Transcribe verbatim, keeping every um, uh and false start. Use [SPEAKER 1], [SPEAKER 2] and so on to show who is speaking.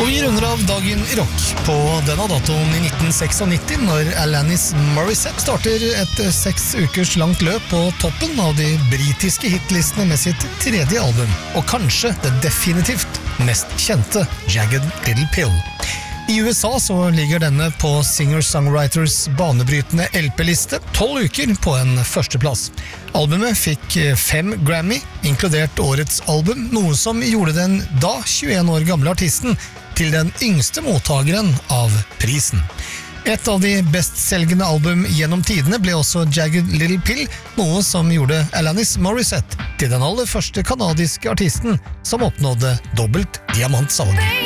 [SPEAKER 1] Og vi runder av dagen i rock på denne datoen i nitten nittito-seks, når Alanis Morissette starter et seks ukers langt løp på toppen av de britiske hitlistene med sitt tredje album, og kanskje det definitivt mest kjente, Jagged Little Pill. I U S A så ligger denne på Singer-Songwriters banebrytende L P-liste tolv uker på en førsteplass. Albumet fikk fem Grammy, inkludert årets album, noe som gjorde den da tjueen år gamle artisten til den yngste mottageren av prisen. Et av de bestselgende album gjennom tidene ble også Jagged Little Pill, noe som gjorde Alanis Morissette til den aller første kanadiske artisten som oppnådde dobbelt diamantsalg.